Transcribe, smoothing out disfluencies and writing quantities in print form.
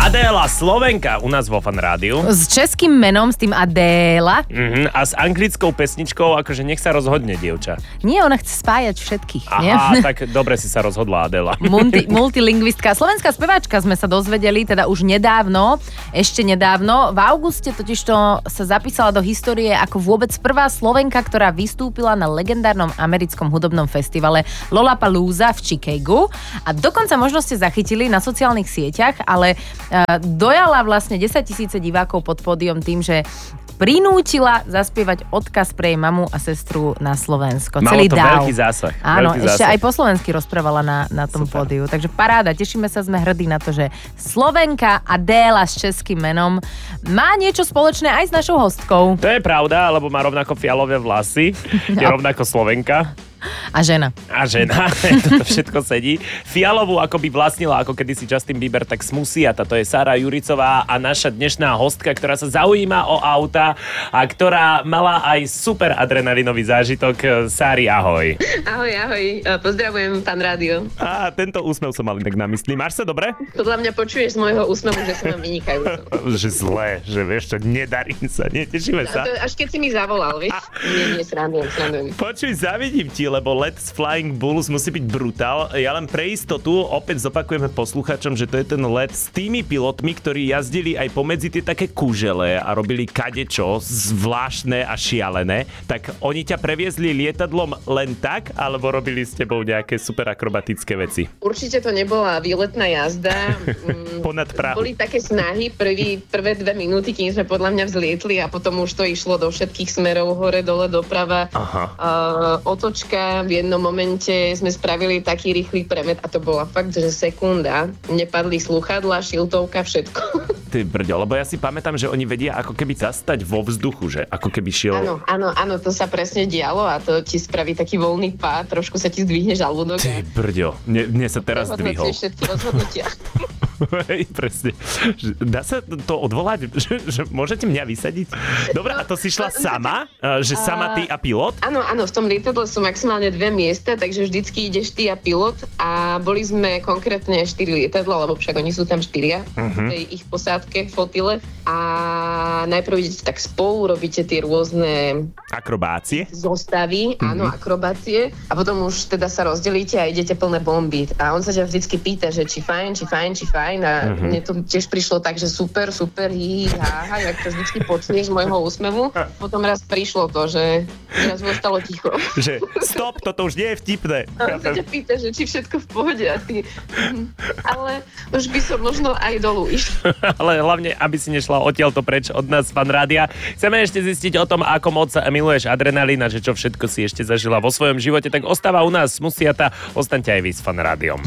Adéla, Slovenka u nás vo Fan Rádiu. S českým menom, s tým Adéla. A s anglickou pesničkou, akože nech sa rozhodne, dievča. Nie, ona chce spájať všetkých, nie? Aha, tak dobre si sa rozhodla, Adéla. Multilingvistka. Slovenská speváčka sme sa dozvedeli, teda už ešte nedávno. V auguste totižto sa zapísala do histórie ako vôbec prvá Slovenka, ktorá vystúpila na legendárnom americkom hudobnom festivale Lollapalooza v Chicagu. A dokonca možno ste zachytili na sociálnych sieťach, ale dojala vlastne 10 000 divákov pod pódium tým, že prinútila zaspievať odkaz pre jej mamu a sestru na Slovensko. Malo celý to dáv. veľký zásah. Áno, veľký ešte zásah. aj po slovensky rozprávala na tom pódiu. Takže paráda, tešíme sa, sme hrdí na to, že Slovenka Adéla s českým menom má niečo spoločné aj s našou hostkou. To je pravda, lebo má rovnako fialové vlasy, je rovnako Slovenka. A žena. A žena, toto všetko sedí. Fialovú akoby vlastnila, ako kedysi Justin Bieber, tak Smusiata. To je Sára Juricová a naša dnešná hostka, ktorá sa zaujíma o auta a ktorá mala aj super adrenalinový zážitok. Sári, ahoj. Ahoj, pozdravujem, pán rádio. A tento úsmev som mal inak na mysli. Máš sa dobre? Podľa mňa počuješ z môjho úsmevu, že sa vám vynikajú. Že zlé, že vieš čo, nedarím sa, netešíme A sa. to až keď si mi zavolal, vieš? Nie, srandujem. Počuj, závidím ti, lebo let s Flying Bulls musí byť brutál. Ja len pre istotu opäť zopakujeme posluchačom, že to je ten let s tými pilotmi, ktorí jazdili aj pomedzi tie také kužele a robili kadečo zvláštne a šialené. Tak oni ťa previezli lietadlom len tak, alebo robili s tebou nejaké super akrobatické veci? Určite to nebola výletná jazda. Ponad Prahu. Boli také snahy prvé 2 minúty, kým sme podľa mňa vzlietli a potom už to išlo do všetkých smerov, hore, dole, doprava. Otočka, v jednom momente sme spravili taký rýchly premet a to bola fakt, že sekunda. Nepadli slúchadlá, šiltovka, všetko. Ty brďo, lebo ja si pamätám, že oni vedia ako keby zastať vo vzduchu, že ako keby šiel... Áno, to sa presne dialo a to ti spraví taký voľný pád, trošku sa ti zdvihne žalúdok. Ty brďo, mne sa teraz zdvihol. Všetky rozhodnutia. Hej, presne. Dá sa to odvolať? Že môžete mňa vysadiť? Dobre, a to si šla sama? Že sama ty a pilot? Áno, v tom lietadle sú maximálne 2 miesta, takže vždycky ideš ty a pilot a boli sme konkrétne 4 lietadla, lebo však oni sú tam 4 v tej ich posádke, flotile a najprv idete tak spolu, robíte tie rôzne Akrobácie? zostavy, áno, akrobácie a potom už teda sa rozdelíte a idete plné bomby a on sa ťa vždycky pýta, že či fajn a mne to tiež prišlo tak, že super, háha, jak to vždycky počuješ z môjho úsmevu. Potom raz prišlo to, že teraz ostalo ticho. Že stop, toto už nie je vtipné. A on sa ťa pýta, že či všetko v pohode a ty... Ale už by som možno aj dolu išla. Ale hlavne, aby si nešla odtiaľto preč od nás, Fan Rádia. Chceme ešte zistiť o tom, ako moc miluješ adrenalín a že čo všetko si ešte zažila vo svojom živote, tak ostáva u nás Smusiata. Ostaňte aj vy s Fan Rádiom.